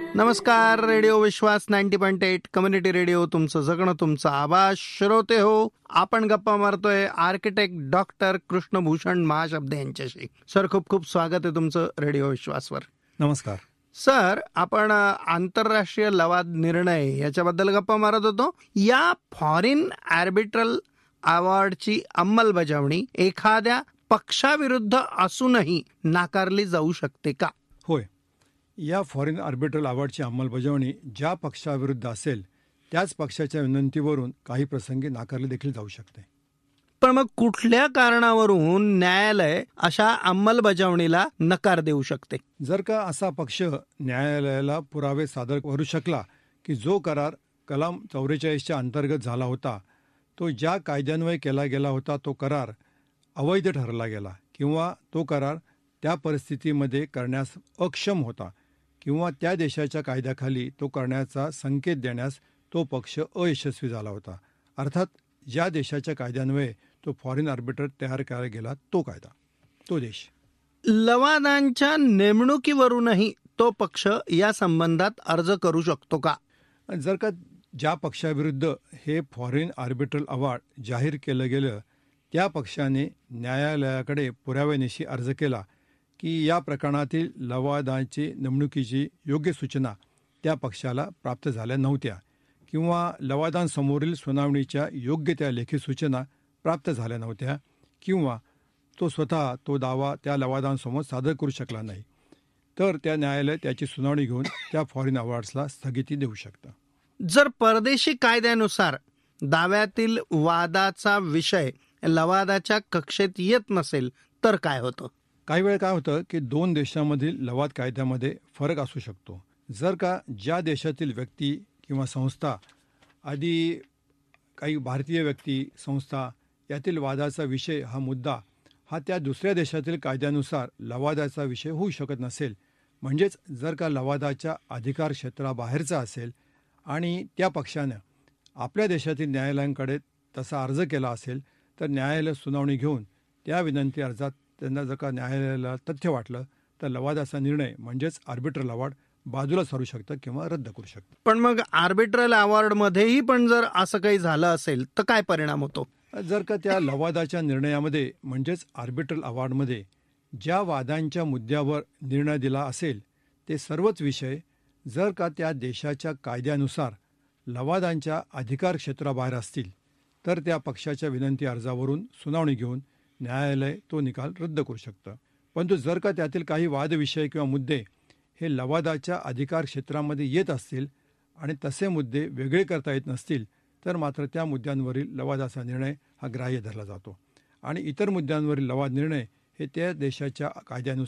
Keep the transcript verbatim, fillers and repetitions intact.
नमस्कार. रेडिओ विश्वास ninety point eight community radio, तुमचं जगणं तुमचा आवाज. श्रोते हो, आपण गप्पा मारतोय आर्किटेक्ट डॉक्टर कृष्णभूषण महाशब्द यांच्याशी. सर, खूप खूप स्वागत आहे तुमचं रेडिओ विश्वासवर. नमस्कार सर. आपण आंतरराष्ट्रीय लवाद निर्णय याच्याबद्दल गप्पा मारत होतो. या फॉरेन आर्बिट्रल अवॉर्डची अंमलबजावणी एखाद्या पक्षाविरुद्ध असूनही नाकारली जाऊ शकते का? होय, या फॉरेन आर्बिट्रल अवॉर्डची अंमलबजावणी ज्या पक्षाविरुद्ध असेल त्याच पक्षाच्या विनंतीवरून काही प्रसंगी नाकारली देखील जाऊ शकते. पण मग कुठल्या कारणावरून न्यायालय अशा अंमलबजावणीला नकार देऊ शकते? जर का असा पक्ष न्यायालयाला पुरावे सादर करू शकला की जो करार कलम चौवेचाळीसच्या अंतर्गत झाला होता, तो ज्या कायद्यान्वये केला गेला होता तो करार अवैध ठरला गेला, किंवा तो करार त्या परिस्थितीमध्ये करण्यास अक्षम होता, किंवा त्या देशाच्या कायद्याखाली तो करण्याचा संकेत देण्यास तो पक्ष अयशस्वी झाला होता. अर्थात ज्या देशाच्या कायद्यान्वये तो फॉरेन आर्बिट्रल तयार करायला गेला तो कायदा, तो देश. लवादांच्या नेमणुकीवरूनही तो पक्ष या संबंधात अर्ज करू शकतो का? जर का ज्या पक्षाविरुद्ध हे फॉरेन आर्बिट्रल अवॉर्ड जाहीर केलं गेलं त्या पक्षाने न्यायालयाकडे पुराव्यानिशी अर्ज केला की या प्रकरणातील लवादाची नेमणुकीची योग्य सूचना त्या पक्षाला प्राप्त झाल्या नव्हत्या, किंवा लवादांसमोरील सुनावणीच्या योग्य त्या लेखी सूचना प्राप्त झाल्या नव्हत्या, किंवा तो स्वतः तो दावा त्या लवादांसमोर सादर करू शकला नाही, तर त्या न्यायालय त्याची सुनावणी घेऊन त्या फॉरेन अवॉर्ड्सला स्थगिती देऊ शकतं. जर परदेशी कायद्यानुसार दाव्यातील वादाचा विषय लवादाच्या कक्षेत येत नसेल तर काय होतं? काही वेळ काय होतं की दोन देशांमधील लवाद कायद्यामध्ये फरक असू शकतो. जर का ज्या देशातील व्यक्ती किंवा संस्था, आधी काही भारतीय व्यक्ती संस्था यातील वादाचा विषय हा मुद्दा हा त्या दुसऱ्या देशातील कायद्यानुसार लवादाचा विषय होऊ शकत नसेल, म्हणजेच जर का लवादाच्या अधिकार क्षेत्राबाहेरचा असेल आणि त्या पक्षानं आपल्या देशातील न्यायालयांकडे तसा अर्ज केला असेल, तर न्यायालय सुनावणी घेऊन त्या विनंती अर्जात त्यांना जर का न्यायालयाला तथ्य वाटलं तर लवादाचा निर्णय म्हणजेच आर्बिट्रल अवॉर्ड बाजूला सरू शकतं किंवा रद्द करू शकतं. पण मग आर्बिट्रल अवॉर्डमध्येही पण जर असं काही झालं असेल तर काय परिणाम होतो? जर का त्या लवादाच्या निर्णयामध्ये म्हणजेच आर्बिट्रल अवॉर्डमध्ये ज्या वादांच्या मुद्द्यावर निर्णय दिला असेल ते सर्वच विषय जर का त्या देशाच्या कायद्यानुसार लवादांच्या अधिकार क्षेत्राबाहेर असतील तर त्या पक्षाच्या विनंती अर्जावरून सुनावणी घेऊन न्यायालय तो निकाल रद्द करू शकतं. परंतु जर का त्यातील काही वादविषय किंवा मुद्दे हे लवादाच्या अधिकार क्षेत्रामध्ये येत असतील आणि तसे मुद्दे वेगळे करता येत नसतील तर मात्र त्या मुद्द्यांवरील लवादाचा निर्णय हा ग्राह्य धरला जातो, आणि इतर मुद्द्यांवरील लवाद निर्णय हे त्या देशाच्या कायद्यानुसार